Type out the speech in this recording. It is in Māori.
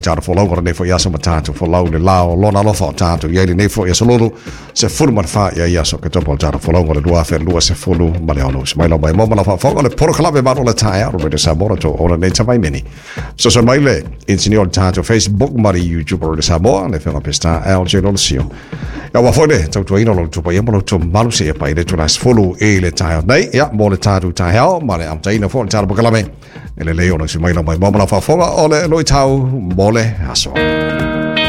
Tara follow or ne fo ya so matato follow le lao lona lo fo tato ye ne fo ya solo se fulu mar fa ya so ke topo tara follow or dua fer lua se fulu male ono se mai lo mai mo la fa fo le por club ba lo taia ro de sabora to ona ne tavai meni so mai le insignor tato Facebook mari YouTube ro de sabora le fer pesta el gelo sio ya wa fo de to ino lo to pa yemo to malu se pa ile to nas fulu e le taia nei ya mo le tato taia male am taina fo tara bo kalame ele le ono se mai lo mai mo la fa fo ole lo tau mole aso